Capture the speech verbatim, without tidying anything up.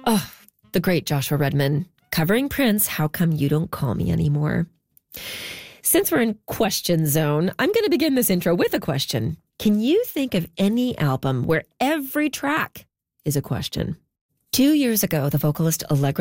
Oh, the great Joshua Redman, covering Prince, How Come You Don't Call Me Anymore? Since we're in question zone, I'm going to begin this intro with a question. Can you think of any album where every track is a question? Two years ago, the vocalist Allegra